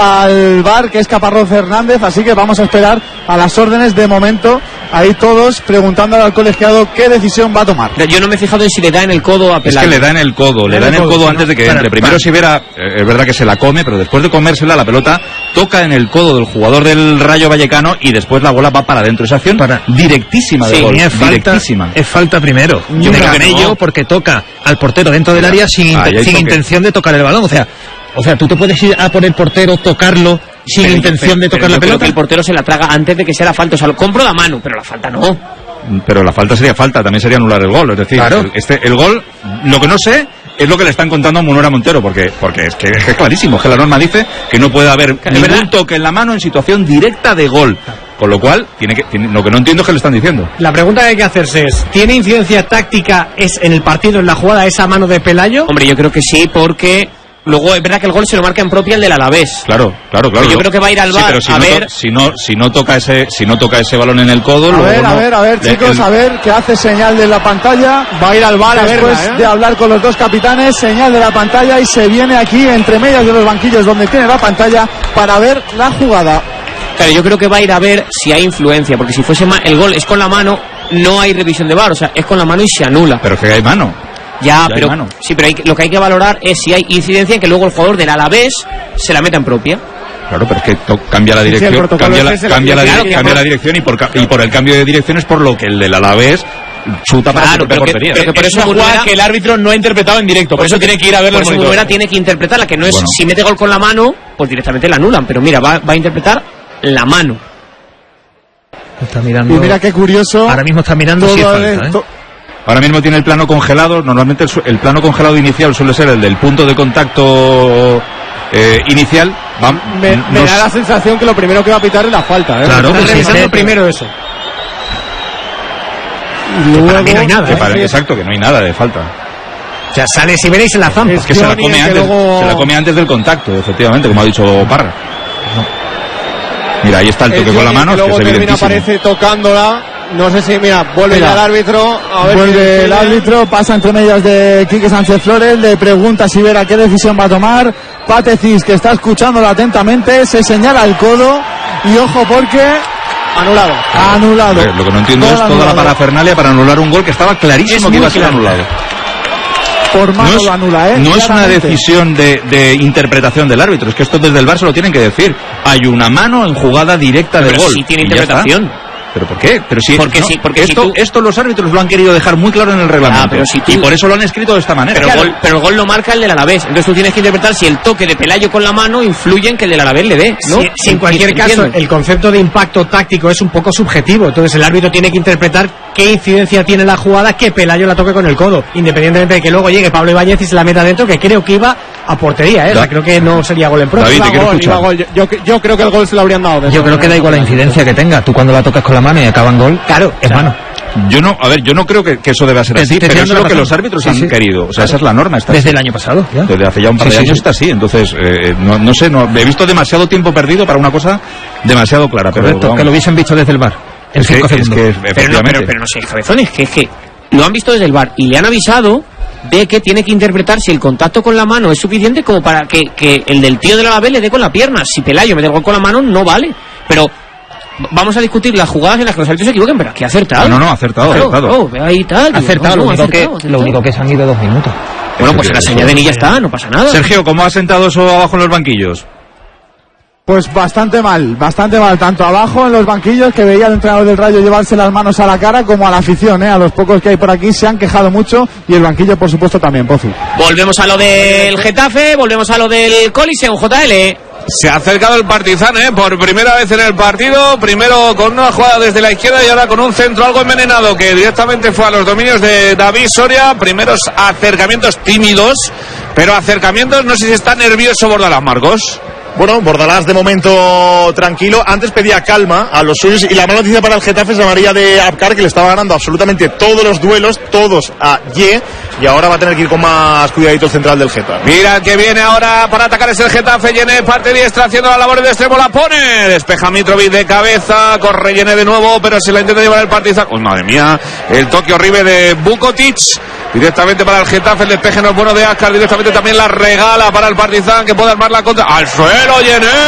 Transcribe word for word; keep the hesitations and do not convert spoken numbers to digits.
al V A R, que es Caparrós Fernández, así que vamos a esperar a las órdenes de momento. Ahí todos preguntándole al colegiado qué decisión va a tomar. Yo no me he fijado en si le da en el codo a Pelayo. Es que le da en el codo, le da en el codo antes de que entre. Primero si viera, eh, es verdad que se la come, pero después de comérsela la pelota toca en el codo del jugador del Rayo Vallecano y después la bola va para adentro. Esa acción para... directísima de sí, gol, es falta, directísima. Es falta primero. Yo creo que en ello porque toca al portero dentro del área sin, ah, sin intención de tocar el balón. O sea, o sea, tú te puedes ir a por el portero, tocarlo sin pero, intención pero, de tocar pero la yo pelota. Creo que el portero se la traga antes de que sea la falta. O sea, lo compro la mano, pero la falta no. Pero la falta sería falta, también sería anular el gol. Es decir, claro. el, este, el gol, lo que no sé es lo que le están contando a Munera Montero, porque porque es que es, que es clarísimo, que la norma dice que no puede haber ¿Es ningún verdad? toque en la mano en situación directa de gol. Con lo cual, tiene que, tiene, lo que no entiendo es que le están diciendo. La pregunta que hay que hacerse es, ¿tiene incidencia táctica es en el partido, en la jugada, esa mano de Pelayo? Hombre, yo creo que sí, porque luego es verdad que el gol se lo marca en propia el del Alavés. Claro, claro, claro. Pero yo creo que va a ir al V A R sí, pero si a no ver... To, si, no, si, no toca ese, si no toca ese balón en el codo... A luego ver, no, a ver, a ver, chicos, el, a ver, que hace señal de la pantalla. Va a ir al V A R a verla, Después ¿eh? de hablar con los dos capitanes, señal de la pantalla y se viene aquí entre medias de los banquillos donde tiene la pantalla para ver la jugada. Claro, yo creo que va a ir a ver si hay influencia, porque si fuese el gol es con la mano, no hay revisión de V A R, o sea, es con la mano y se anula. Pero es que hay mano. Ya, ya pero mano. sí, pero hay, lo que hay que valorar es si hay incidencia en que luego el jugador del Alavés se la meta en propia. Claro, pero es que to, cambia la dirección, sí, cambia, la, es cambia, la, claro, cambia por... la dirección y por, y por el cambio de dirección es por lo que el del Alavés chuta para claro, su pero que, portería. pero que por es eso una jugada Munera, que el árbitro no ha interpretado en directo, por eso tiene que ir a verlo por el eso monitor. Munera tiene que interpretarla, que no es bueno. si mete gol con la mano, pues directamente la anulan, pero mira, va, va a interpretar la mano. Está mirando. Y mira qué curioso. Ahora mismo está mirando si es todo falta, esto. ¿eh? Ahora mismo tiene el plano congelado. Normalmente el, el plano congelado inicial suele ser el del punto de contacto eh, inicial. Va, Me, no, me da la sensación que lo primero que va a pitar es la falta, ¿eh? Claro, Está pues sí, revisando sí. primero eso. Y luego, para mí no hay nada, que ¿eh? para- exacto, que no hay nada de falta. O sea, sale si veréis en la zampa. Es que se la Johnny, come el que antes, luego- se la come antes del contacto, efectivamente, como ha dicho Parra. Mira, ahí está el toque El con la Johnny, mano, que que luego es termina, evidentísimo. aparece tocándola. No sé si, mira, vuelve Mira. ya el árbitro. A ver Vuelve si- el árbitro, pasa entre medias de Quique Sánchez Flores, le pregunta si verá qué decisión va a tomar. Patecis, que está escuchándolo atentamente, se señala el codo y ojo porque Anulado. anulado. A ver, lo que no entiendo Gol es toda la anulado. parafernalia para anular un gol que estaba clarísimo Es que iba a muy ser claro. anulado. Por mano No es, lo anula, ¿eh? no es una Claramente. decisión de, de interpretación del árbitro, es que esto desde el V A R se lo tienen que decir. Hay una mano en jugada directa del Pero gol. sí tiene y ya está. interpretación. ¿Pero por qué? Pero si, Porque no, sí, porque esto, si tú- esto los árbitros lo han querido dejar muy claro en el reglamento. Ah, pero si tú- Y por eso lo han escrito de esta manera. Pero, Claro. el gol, pero el gol lo marca el del Alavés. Entonces tú tienes que interpretar si el toque de Pelayo con la mano influye en que el del Alavés le dé, ¿no? Si, si en cualquier caso Entiendo. el concepto de impacto táctico es un poco subjetivo, entonces el árbitro tiene que interpretar qué incidencia tiene la jugada que Pelayo la toque con el codo, independientemente de que luego llegue Pablo Ibáñez y se la meta dentro, que creo que iba a portería, ¿eh? O sea, creo que no sería gol en pro. David, Iba te quiero gol, escuchar. iba gol. Yo, yo, yo creo que el gol se lo habrían dado. de Yo esa creo que da manera. igual la incidencia que tenga. Tú cuando la tocas con la mano y acaba en gol, Claro, es mano. Yo no, a ver, yo no creo que, que eso deba ser Te- así, te pero estoy es dando lo la que razón. los árbitros Sí, han sí. querido. O sea, esa es la norma. Está Desde así. el año pasado, ya. Desde hace ya un par Sí, de sí, años sí. está así. Entonces, eh, no, no sé, no, he visto demasiado tiempo perdido para una cosa demasiado clara. Pero, Correcto, vamos, que lo hubiesen visto desde el V A R. En es que, cinco es segundos. que, Pero no, efectivamente. pero, pero no sé, cabezones, que es que lo han visto desde el V A R y le han avisado de que tiene que interpretar si el contacto con la mano es suficiente como para que, que el del tío del Alavés le dé con la pierna. Si Pelayo mete el gol con la mano, no vale. Pero vamos a discutir las jugadas en las que los árbitros se equivoquen, pero aquí ha acertado. No, no, no, acertado, Claro, acertado. oh, ve ahí tal. Ha acertado, no, lo, no, único ha que, acertado, ha acertado. lo único que se han ido dos minutos. Bueno, pues en la Eso, señal de Nilla está, no pasa nada. Sergio, ¿cómo ha sentado eso abajo en los banquillos? Pues bastante mal, bastante mal, tanto abajo en los banquillos, que veía al entrenador del Rayo llevarse las manos a la cara, como a la afición, ¿eh? A los pocos que hay por aquí se han quejado mucho, y el banquillo por supuesto también, Pozu. Volvemos a lo del Getafe, volvemos a lo del Coliseum, J L. Se ha acercado el Partizan, ¿eh? Por primera vez en el partido, primero con una jugada desde la izquierda y ahora con un centro algo envenenado que directamente fue a los dominios de David Soria. Primeros acercamientos tímidos, pero acercamientos, no sé si está nervioso Bordalás, Marcos. Bueno, Bordalás de momento tranquilo. Antes pedía calma a los suyos y la mala noticia para el Getafe es la amarilla de Abkar, que le estaba ganando absolutamente todos los duelos, todos a Ye, y ahora va a tener que ir con más cuidadito el central del Getafe. Mira el que viene ahora para atacar es el Getafe. Llené parte diestra haciendo la labor de extremo, la pone, despeja Mitrovic de cabeza, corre Llené de nuevo, pero se la intenta llevar el Partizan. ¡Uy, madre mía! El toque horrible de Vukotic directamente para el Getafe. El despeje no es bueno de Abkar, directamente también la regala para el Partizan, que puede armar la contra. ¡Al suelo, Llené!